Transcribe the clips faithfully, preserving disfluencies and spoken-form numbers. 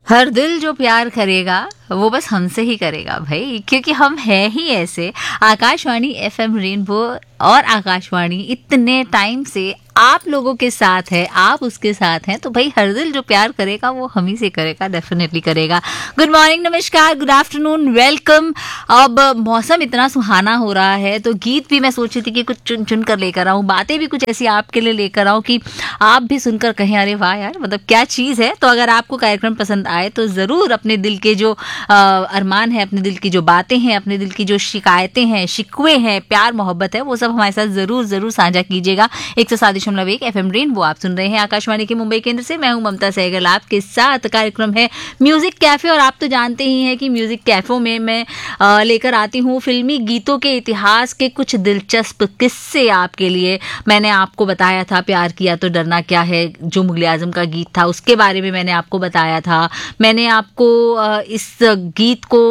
हर दिल जो प्यार करेगा वो बस हमसे ही करेगा भाई, क्योंकि हम हैं ही ऐसे। आकाशवाणी एफएम रेनबो और आकाशवाणी इतने टाइम से आप लोगों के साथ है, आप उसके साथ हैं, तो भाई हर दिल जो प्यार करेगा वो हम ही से करेगा, डेफिनेटली करेगा। गुड मॉर्निंग, नमस्कार, गुड आफ्टरनून, वेलकम। अब मौसम इतना सुहाना हो रहा है तो गीत भी मैं सोची थी कि कुछ चुन चुन कर लेकर आऊँ, बातें भी कुछ ऐसी आपके लिए लेकर आऊँ कि आप भी सुनकर कहें अरे वाह यार, मतलब क्या चीज़ है। तो अगर आपको कार्यक्रम पसंद आए तो ज़रूर अपने दिल के जो आ, अरमान है, अपने दिल की जो बातें हैं, अपने दिल की जो शिकायतें हैं, शिकवे हैं, प्यार मोहब्बत है, वो सब हमारे साथ ज़रूर ज़रूर साझा कीजिएगा। एक सौ सात दशमलव एक एफ एम रेनबो आप सुन रहे हैं आकाशवाणी के मुंबई केंद्र से। मैं हूं ममता सहगल आपके साथ। कार्यक्रम है म्यूजिक कैफे और आप तो जानते ही हैं कि म्यूजिक कैफे में मैं लेकर आती हूँ फिल्मी गीतों के इतिहास के कुछ दिलचस्प किस्से आपके लिए। मैंने आपको बताया था प्यार किया तो डरना क्या है, जो मुगले आजम का गीत था, उसके बारे में मैंने आपको बताया था। मैंने आपको इस गीत को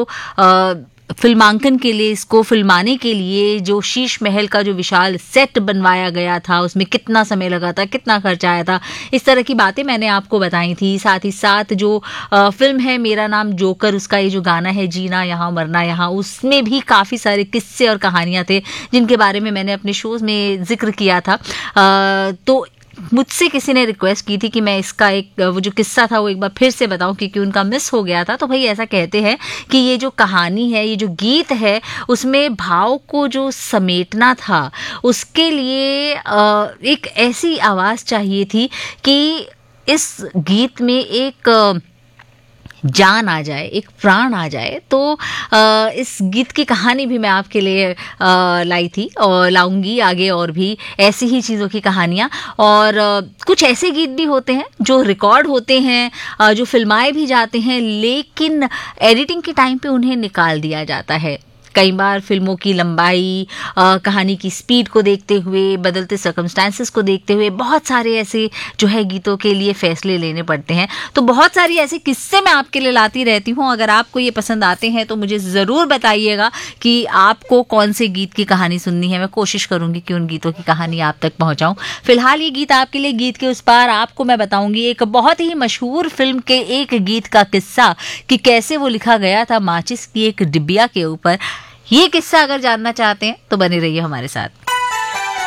फिल्मांकन के लिए, इसको फिल्माने के लिए जो शीश महल का जो विशाल सेट बनवाया गया था, उसमें कितना समय लगा था, कितना खर्चा आया था, इस तरह की बातें मैंने आपको बताई थी। साथ ही साथ जो आ, फिल्म है मेरा नाम जोकर, उसका ये जो गाना है जीना यहाँ मरना यहाँ, उसमें भी काफ़ी सारे किस्से और कहानियाँ थे जिनके बारे में मैंने अपने शोज़ में जिक्र किया था। आ, तो मुझसे किसी ने रिक्वेस्ट की थी कि मैं इसका एक वो जो किस्सा था वो एक बार फिर से बताऊं, क्योंकि उनका मिस हो गया था। तो भाई ऐसा कहते हैं कि ये जो कहानी है, ये जो गीत है, उसमें भाव को जो समेटना था, उसके लिए एक ऐसी आवाज़ चाहिए थी कि इस गीत में एक जान आ जाए, एक प्राण आ जाए। तो आ, इस गीत की कहानी भी मैं आपके लिए आ, लाई थी और लाऊंगी आगे, और भी ऐसी ही चीज़ों की कहानियाँ। और आ, कुछ ऐसे गीत भी होते हैं जो रिकॉर्ड होते हैं, आ, जो फिल्माए भी जाते हैं, लेकिन एडिटिंग के टाइम पे उन्हें निकाल दिया जाता है। कई बार फिल्मों की लंबाई, आ, कहानी की स्पीड को देखते हुए, बदलते सर्कमस्टांसेस को देखते हुए बहुत सारे ऐसे जो है गीतों के लिए फैसले लेने पड़ते हैं। तो बहुत सारी ऐसे किस्से मैं आपके लिए लाती रहती हूँ। अगर आपको ये पसंद आते हैं तो मुझे ज़रूर बताइएगा कि आपको कौन से गीत की कहानी सुननी है। मैं कोशिश करूँगी कि उन गीतों की कहानी आप तक पहुँचाऊँ। फिलहाल ये गीत आपके लिए, गीत के उस पार आपको मैं बताऊँगी एक बहुत ही मशहूर फिल्म के एक गीत का किस्सा कि कैसे वो लिखा गया था माचिस की एक डिबिया के ऊपर। ये किस्सा अगर जानना चाहते हैं तो बने रहिए हमारे साथ।